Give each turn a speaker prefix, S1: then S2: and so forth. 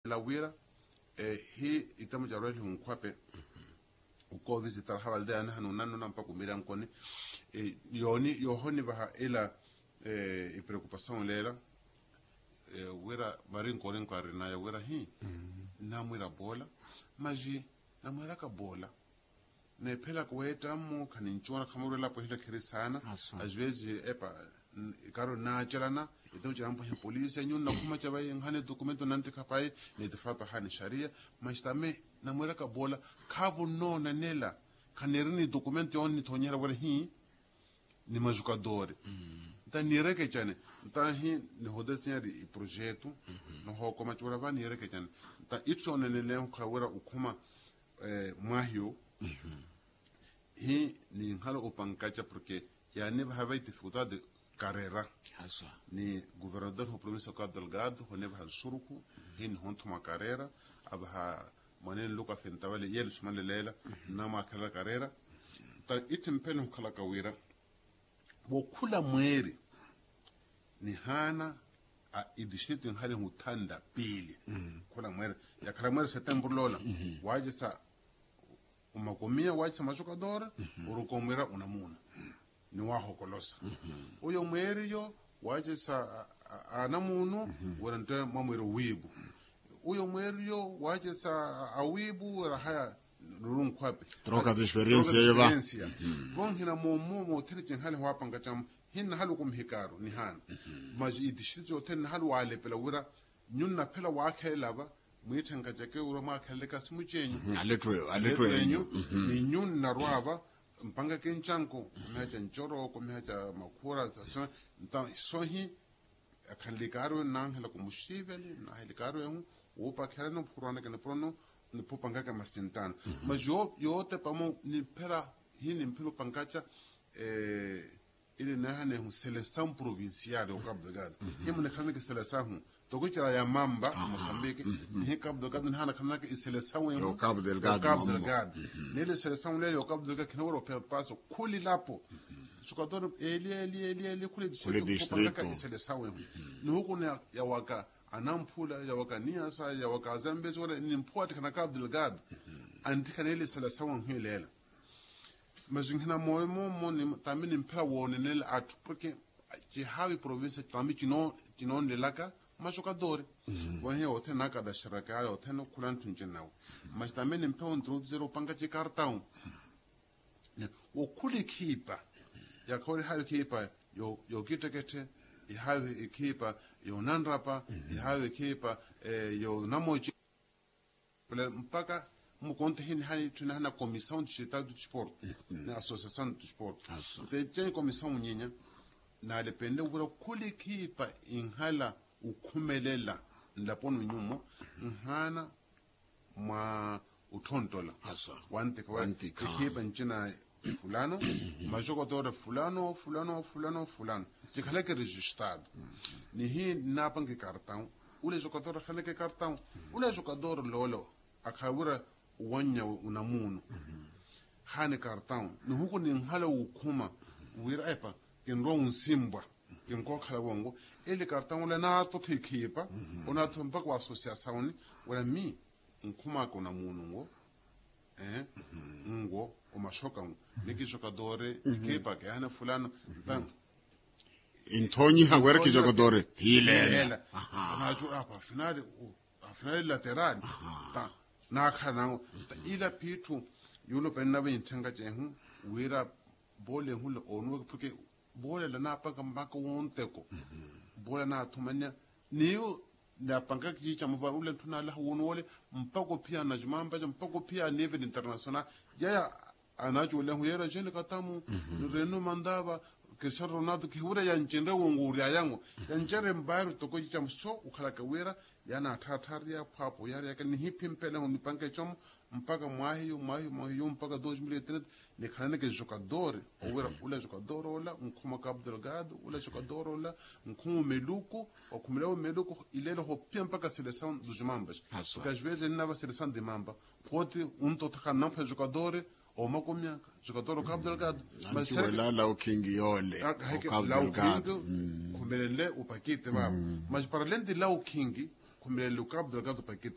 S1: la wira hi itamu jarweli hunkwape uko visitar hawalde ana hanu nanu nampa kumira nkoni yoni yohoni baha ila preocupação lela wira marin korin kwarina ya wira hi namwira bola maji namwira ka bola ne pela kweta mu kaninchora kamurela po hila kirisana azwezi epa karo na chalana ito jambo ya polisi nyuna kuma chaba ngane documento nante kapai ne defata hani sharia mashtame namwira ka bola kavu no nanela kanerini documento onni tonyera wala hi ni majukadore ta nireke chane ta hi ni hodesiari i projeto no hoko machura va nireke chane ta itso nenele ukawera ukuma mahyo hi ni ngalo upankacha porque ya ne va dificuldade de carreira ni governador do província Cabo Delgado ho ne va suruku hin honto ma carreira abha manen luka fentawale yel sumale lela na ma kala carreira ta itim penu kala kawira bo kula mweri ni hana a idishiti hali hutanda pili kula mweri ya kala mweri setembro lola waje sa umakomia waje sa majukadora urukomera unamuna ni waho kolosa uyo mweri yo waje sa anamuno warante mamwero wibu uyo mweri yo waje sa awibu rahaya rurun kwape
S2: troca de experiência yeva
S1: bon hina momo tere hali wapanga cham hin halu kum hikaru ni han mas idishito ten halu wale pela wira nyunna pela wa khela ba muitanga jake uro ma khelle kasmuchenyu
S2: aletwe
S1: ni nyunna rwaba mpanga kenchanko mecha nchoro ko mecha makura so hi akhalikaru nang hela kumushiveli na helikaru yu upa khela no purana kana prono ni pupanga kama sintana mas yo te pamo ni pera hi ni mpilo pankacha ile na hane hu seleção provincial o Cabo Delgado himo ne kana ke seleção to ko tira ya mamba Moçambique ni Cabo Delgado hana kana ke seleção
S2: o Cabo Delgado
S1: ne le seleção le o Cabo Delgado kino europeu passo kuli lapo jogador ele kuli distrito seleção ni huko ne ya waka anampula ya waka niasa ya waka Zambezi wala ni mpoti kana Cabo Delgado antikana ile seleção hilela mas ngina mo ni tamini mpela wone nele atu porque je hawi province tambi chino le laka majokadore wone hote naka da shiraka yo teno kulantu njenawo mas tamini mpela introducer upanga je cartão o kuli kipa ya kole hawi kipa yo kitekete ya hawi kipa yo nanrapa ya hawi kipa yo namoji mpaka mu conta hani tunahana comissão distrital do desporto na associação do desporto tem comissão nyinya na depende ura kulikipa inhala ukhumelela lapona nyumo nhana ma utontola wante kipa nchina fulano majokotore fulano tikhala ke registrado ni hi napange cartão ule jogador khala ke cartão ule jogador lolo akhawira wanya unamuno hane cartão no huko ni nghala ukuma wira epa kinro unsimba kinko khala bongo ele cartão le na to thikipa ona thompa kwa associação wala mi nkuma ko namuno ngo ngo umashoka niki jogadore kipa ke hana fulano tan
S2: intonyi hagwera ki jogadore hilela
S1: na ju apa finale lateral ta na khana ila pitu yulo penna be intenga jehu wira bole hule onu porque bole la na paka mbaka wonteko bole na tumanya niyo na panka kicha mvaule tuna la wonole mpako pia na jumamba mpako pia level international ya anacho le huyera jene katamu reno mandaba Cristiano Ronaldo ki hura ya njende wonguri ayango ya njere mbaru toko kicha mso ukhala ka wira yana tataria papo yari yakani hipimpele on panka chom mpaka mwahiyo mpaka 2030 ni khana ke jogador owera ula jogador ola nkuma Cabo Delgado ula jogador ola nkuma meluko okumelewa meluko ilelo hopia mpaka seleção dos mambas porque às vezes nava seleção de mamba pode toka nampa jogador o makomia jogador Cabo Delgado
S2: mas será lá o King Yole o Cabo Delgado
S1: kumelele upakete baba mas para além de lá o King kumelele o Cabo Delgado pakete